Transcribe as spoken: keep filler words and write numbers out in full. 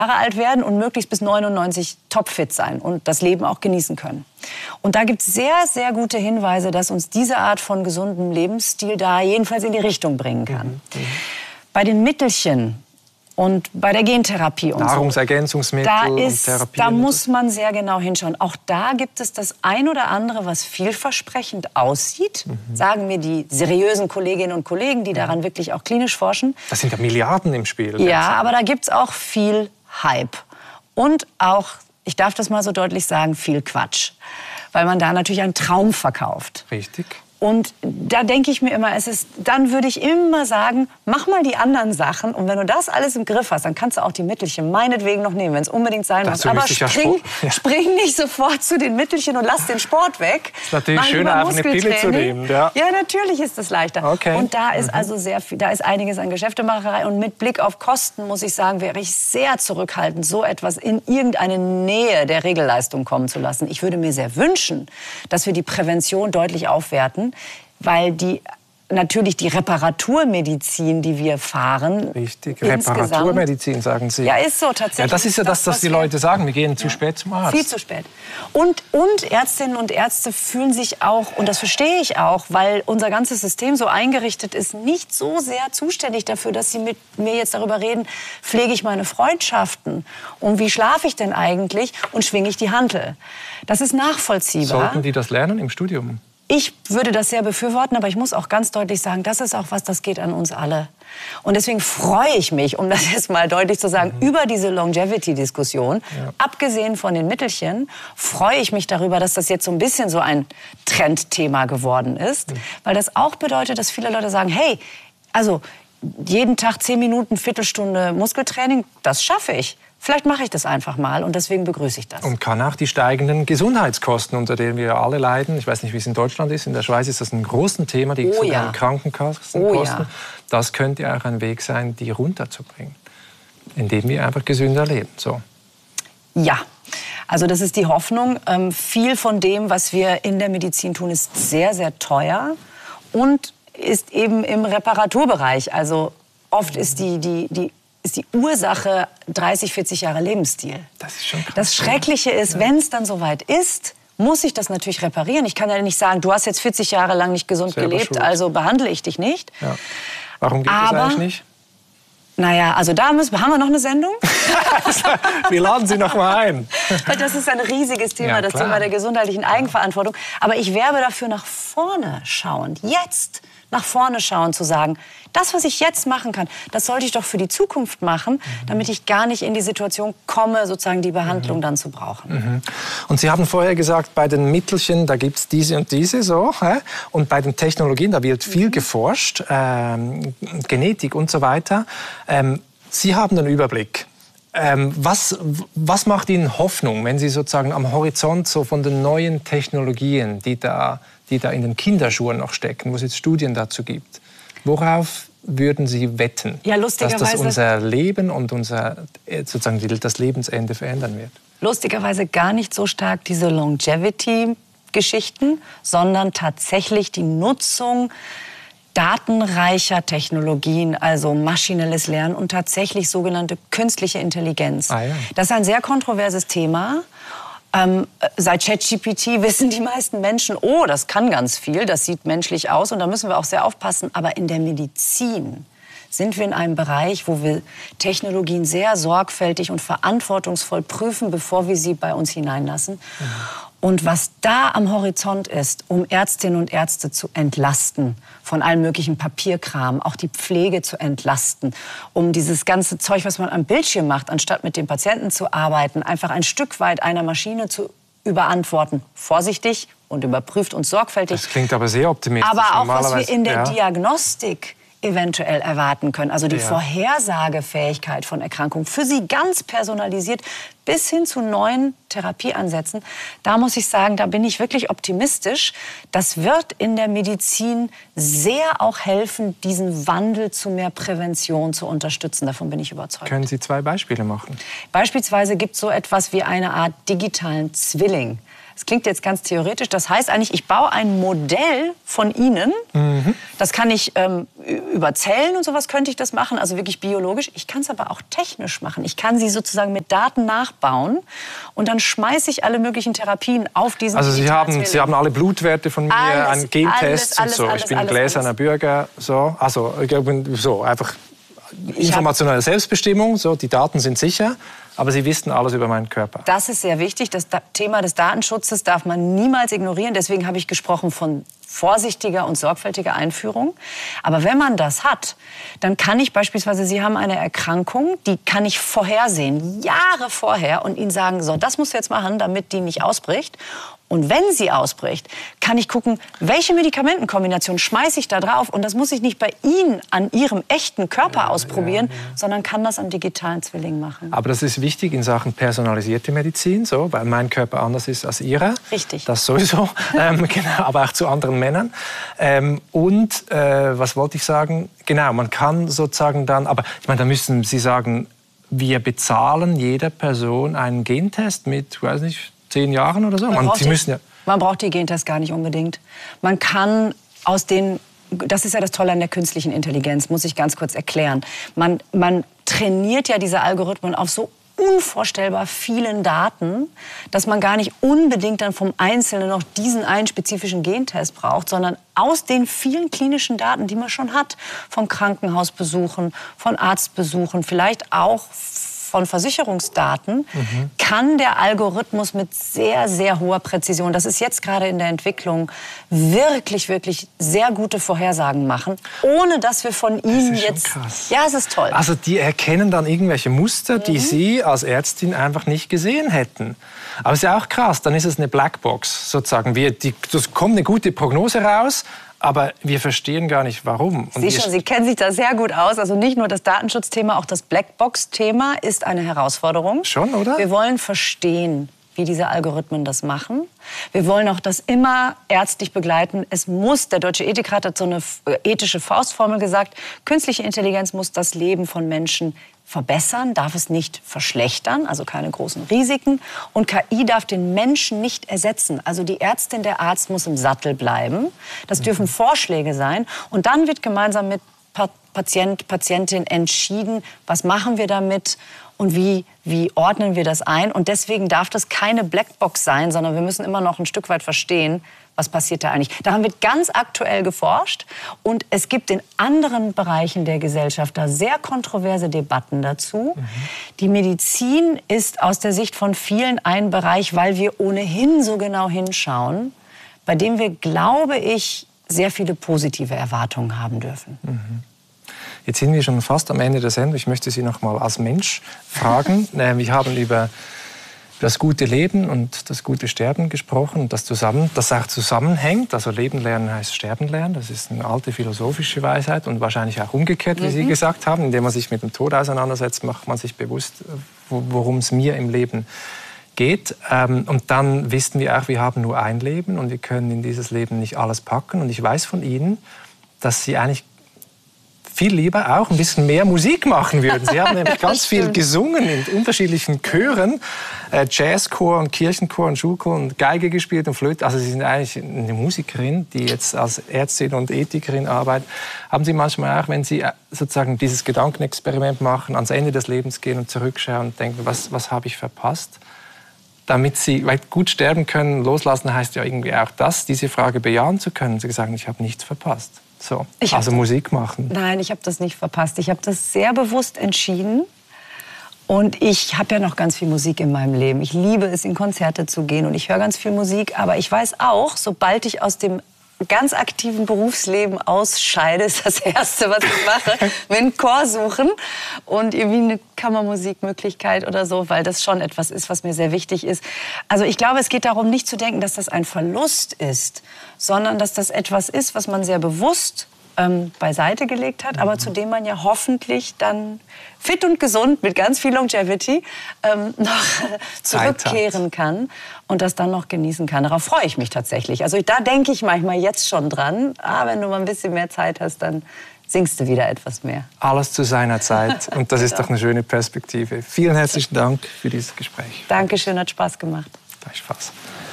Jahre alt werden und möglichst bis neunundneunzig topfit sein und das Leben auch genießen können. Und da gibt es sehr, sehr gute Hinweise, dass uns diese Art von gesundem Lebensstil da jedenfalls in die Richtung bringen kann. Mhm. Mhm. Bei den Mittelchen und bei der Gentherapie und Nahrungsergänzungsmittel so, da ist, und Therapie. Da muss man sehr genau hinschauen. Auch da gibt es das ein oder andere, was vielversprechend aussieht, mhm. sagen mir die seriösen Kolleginnen und Kollegen, die daran wirklich auch klinisch forschen. Das sind ja Milliarden im Spiel. Ja, aber da gibt es auch viel Hype. Und auch, ich darf das mal so deutlich sagen, viel Quatsch. Weil man da natürlich einen Traum verkauft. Richtig. Und da denke ich mir immer, es ist, dann würde ich immer sagen, mach mal die anderen Sachen. Und wenn du das alles im Griff hast, dann kannst du auch die Mittelchen meinetwegen noch nehmen, wenn es unbedingt sein muss. Aber spring, ja spring nicht sofort zu den Mittelchen und lass den Sport weg. Es ist natürlich schöner, einfach eine Pille zu nehmen. Ja, ja natürlich ist das leichter. Okay. Und da ist mhm. also sehr viel, da ist einiges an Geschäftemacherei. Und mit Blick auf Kosten, muss ich sagen, wäre ich sehr zurückhaltend, so etwas in irgendeine Nähe der Regelleistung kommen zu lassen. Ich würde mir sehr wünschen, dass wir die Prävention deutlich aufwerten, weil die natürlich die Reparaturmedizin, die wir fahren. Richtig, Reparaturmedizin, sagen Sie. Ja, ist so tatsächlich. Ja, das ist ja das, was die Leute sagen. Wir gehen zu ja. spät zum Arzt. Viel zu spät. Und, und Ärztinnen und Ärzte fühlen sich auch, und das verstehe ich auch, weil unser ganzes System so eingerichtet ist, nicht so sehr zuständig dafür, dass sie mit mir jetzt darüber reden, pflege ich meine Freundschaften und wie schlafe ich denn eigentlich und schwinge ich die Hantel. Das ist nachvollziehbar. Sollten die das lernen im Studium? Ich würde das sehr befürworten, aber ich muss auch ganz deutlich sagen, das ist auch was, das geht an uns alle. Und deswegen freue ich mich, um das jetzt mal deutlich zu sagen, mhm. über diese Longevity-Diskussion. Ja. Abgesehen von den Mittelchen freue ich mich darüber, dass das jetzt so ein bisschen so ein Trendthema geworden ist. Mhm. Weil das auch bedeutet, dass viele Leute sagen, hey, also jeden Tag zehn Minuten, Viertelstunde Muskeltraining, das schaffe ich. Vielleicht mache ich das einfach mal und deswegen begrüße ich das. Und kann auch die steigenden Gesundheitskosten, unter denen wir alle leiden, ich weiß nicht, wie es in Deutschland ist, in der Schweiz ist das ein großes Thema, die oh ja. Krankenkassenkosten. Oh ja. Das könnte auch ein Weg sein, die runterzubringen, indem wir einfach gesünder leben. So. Ja, also das ist die Hoffnung. Ähm, viel von dem, was wir in der Medizin tun, ist sehr, sehr teuer und ist eben im Reparaturbereich. Also oft ist die, die, die ist die Ursache dreißig, vierzig Jahre Lebensstil. Das ist schon krass. Das Schreckliche ist, ja. wenn es dann soweit ist, muss ich das natürlich reparieren. Ich kann ja nicht sagen, du hast jetzt vierzig Jahre lang nicht gesund Selber gelebt, schuld. Also behandle ich dich nicht. Ja. Warum geht Aber, das eigentlich nicht? Naja, also da müssen, haben wir noch eine Sendung. Wir laden Sie noch mal ein. Das ist ein riesiges Thema, ja, das Thema der gesundheitlichen Eigenverantwortung. Aber ich werbe dafür, nach vorne schauend, jetzt nach vorne schauen, zu sagen, das, was ich jetzt machen kann, das sollte ich doch für die Zukunft machen, mhm. damit ich gar nicht in die Situation komme, sozusagen die Behandlung mhm. dann zu brauchen. Mhm. Und Sie haben vorher gesagt, bei den Mittelchen, da gibt es diese und diese so. Hä? Und bei den Technologien, da wird viel mhm. geforscht, ähm, Genetik und so weiter. Ähm, Sie haben den Überblick. Ähm, was, was macht Ihnen Hoffnung, wenn Sie sozusagen am Horizont so von den neuen Technologien, die da, die da in den Kinderschuhen noch stecken, wo es jetzt Studien dazu gibt, worauf würden Sie wetten, ja, dass das unser Leben und unser, sozusagen das Lebensende verändern wird? Lustigerweise gar nicht so stark diese Longevity-Geschichten, sondern tatsächlich die Nutzung datenreicher Technologien, also maschinelles Lernen und tatsächlich sogenannte künstliche Intelligenz. Ah, ja. Das ist ein sehr kontroverses Thema. Ähm, seit ChatGPT wissen die meisten Menschen, oh, das kann ganz viel, das sieht menschlich aus und da müssen wir auch sehr aufpassen. Aber in der Medizin sind wir in einem Bereich, wo wir Technologien sehr sorgfältig und verantwortungsvoll prüfen, bevor wir sie bei uns hineinlassen. Mhm. Und was da am Horizont ist, um Ärztinnen und Ärzte zu entlasten von allem möglichen Papierkram, auch die Pflege zu entlasten, um dieses ganze Zeug, was man am Bildschirm macht, anstatt mit dem Patienten zu arbeiten, einfach ein Stück weit einer Maschine zu überantworten. Vorsichtig und überprüft und sorgfältig. Das klingt aber sehr optimistisch. Aber auch, was wir in der ja. Diagnostik eventuell erwarten können. Also die ja. Vorhersagefähigkeit von Erkrankungen, für sie ganz personalisiert, bis hin zu neuen Therapieansätzen. Da muss ich sagen, da bin ich wirklich optimistisch. Das wird in der Medizin sehr auch helfen, diesen Wandel zu mehr Prävention zu unterstützen. Davon bin ich überzeugt. Können Sie zwei Beispiele machen? Beispielsweise gibt es so etwas wie eine Art digitalen Zwilling. Es klingt jetzt ganz theoretisch. Das heißt eigentlich, ich baue ein Modell von Ihnen. Mhm. Das kann ich ähm, über Zellen und sowas könnte ich das machen, also wirklich biologisch. Ich kann es aber auch technisch machen. Ich kann sie sozusagen mit Daten nachbauen und dann schmeiße ich alle möglichen Therapien auf diesen. Also Sie haben, Sie haben alle Blutwerte von mir, alles, einen Gentest alles, alles, und so. Alles, ich bin ein gläserner Bürger, so. Also so einfach informationelle Selbstbestimmung. So, die Daten sind sicher. Aber Sie wissen alles über meinen Körper. Das ist sehr wichtig. Das Thema des Datenschutzes darf man niemals ignorieren. Deswegen habe ich gesprochen von vorsichtiger und sorgfältiger Einführung. Aber wenn man das hat, dann kann ich beispielsweise, Sie haben eine Erkrankung, die kann ich vorhersehen, Jahre vorher, und Ihnen sagen, so, das musst du jetzt machen, damit die nicht ausbricht. Und wenn sie ausbricht, kann ich gucken, welche Medikamentenkombination schmeiße ich da drauf. Und das muss ich nicht bei Ihnen an Ihrem echten Körper ja, ausprobieren, ja, ja. sondern kann das am digitalen Zwilling machen. Aber das ist wichtig in Sachen personalisierte Medizin, so, weil mein Körper anders ist als Ihrer. Richtig. Das sowieso, ähm, genau, aber auch zu anderen Männern. Ähm, und äh, was wollte ich sagen? Genau, man kann sozusagen dann, aber ich meine, da müssen Sie sagen, wir bezahlen jeder Person einen Gentest mit, weiß nicht, zehn Jahren oder so. Man, man, braucht Sie die, müssen ja man braucht die Gentests gar nicht unbedingt. Man kann aus den, das ist ja das Tolle an der künstlichen Intelligenz, muss ich ganz kurz erklären. Man, man trainiert ja diese Algorithmen auf so unvorstellbar vielen Daten, dass man gar nicht unbedingt dann vom Einzelnen noch diesen einen spezifischen Gentest braucht, sondern aus den vielen klinischen Daten, die man schon hat, von Krankenhausbesuchen, von Arztbesuchen, vielleicht auch von Versicherungsdaten, mhm. kann der Algorithmus mit sehr, sehr hoher Präzision, das ist jetzt gerade in der Entwicklung, wirklich, wirklich sehr gute Vorhersagen machen, ohne dass wir von ihnen das ist jetzt... schon krass. Ja, es ist toll. Also die erkennen dann irgendwelche Muster, die mhm. Sie als Ärztin einfach nicht gesehen hätten. Aber es ist ja auch krass, dann ist es eine Blackbox sozusagen. Wir, die, das kommt eine gute Prognose raus, aber wir verstehen gar nicht, warum. Und Sie, schon, Sie kennen sich da sehr gut aus. Also nicht nur das Datenschutzthema, auch das Blackbox-Thema ist eine Herausforderung. Schon, oder? Wir wollen verstehen, wie diese Algorithmen das machen. Wir wollen auch das immer ärztlich begleiten. Es muss, der Deutsche Ethikrat hat so eine ethische Faustformel gesagt, künstliche Intelligenz muss das Leben von Menschen verbessern, darf es nicht verschlechtern, also keine großen Risiken. Und K I darf den Menschen nicht ersetzen. Also die Ärztin, der Arzt muss im Sattel bleiben. Das dürfen Vorschläge sein. Und dann wird gemeinsam mit Patient, Patientin entschieden, was machen wir damit und wie, wie ordnen wir das ein. Und deswegen darf das keine Blackbox sein, sondern wir müssen immer noch ein Stück weit verstehen, was passiert da eigentlich. Daran wird ganz aktuell geforscht und es gibt in anderen Bereichen der Gesellschaft da sehr kontroverse Debatten dazu. Mhm. Die Medizin ist aus der Sicht von vielen ein Bereich, weil wir ohnehin so genau hinschauen, bei dem wir, glaube ich, sehr viele positive Erwartungen haben dürfen. Mhm. Jetzt sind wir schon fast am Ende der Sendung. Ich möchte Sie noch mal als Mensch fragen. Wir haben über das gute Leben und das gute Sterben gesprochen, das, zusammen, das auch zusammenhängt. Also Leben lernen heißt Sterben lernen. Das ist eine alte philosophische Weisheit und wahrscheinlich auch umgekehrt, wie mhm. Sie gesagt haben. Indem man sich mit dem Tod auseinandersetzt, macht man sich bewusst, worum es mir im Leben geht. Und dann wissen wir auch, wir haben nur ein Leben und wir können in dieses Leben nicht alles packen. Und ich weiß von Ihnen, dass Sie eigentlich viel lieber auch ein bisschen mehr Musik machen würden. Sie haben nämlich ganz viel gesungen in unterschiedlichen Chören, äh, Jazzchor und Kirchenchor und Schulchor und Geige gespielt und Flöte. Also Sie sind eigentlich eine Musikerin, die jetzt als Ärztin und Ethikerin arbeitet. Haben Sie manchmal auch, wenn Sie sozusagen dieses Gedankenexperiment machen, ans Ende des Lebens gehen und zurückschauen und denken, was, was habe ich verpasst? Damit Sie weil gut sterben können, loslassen heißt ja irgendwie auch das, diese Frage bejahen zu können. Sie sagen, ich habe nichts verpasst. So, also Musik machen. Nein, ich habe das nicht verpasst. Ich habe das sehr bewusst entschieden. Und ich habe ja noch ganz viel Musik in meinem Leben. Ich liebe es, in Konzerte zu gehen und ich höre ganz viel Musik. Aber ich weiß auch, sobald ich aus dem ganz aktiven Berufsleben ausscheide, ist das Erste, was ich mache, mir einen Chor suchen und irgendwie eine Kammermusikmöglichkeit oder so, weil das schon etwas ist, was mir sehr wichtig ist. Also ich glaube, es geht darum, nicht zu denken, dass das ein Verlust ist, sondern dass das etwas ist, was man sehr bewusst ähm, beiseite gelegt hat, aber zu dem man ja hoffentlich dann fit und gesund mit ganz viel Longevity ähm, noch zurückkehren kann und das dann noch genießen kann. Darauf freue ich mich tatsächlich. Also da denke ich manchmal jetzt schon dran. Ah, wenn du mal ein bisschen mehr Zeit hast, dann singst du wieder etwas mehr. Alles zu seiner Zeit. Und das ist doch eine schöne Perspektive. Vielen herzlichen Dank für dieses Gespräch. Dankeschön, hat Spaß gemacht. Gleich Spaß.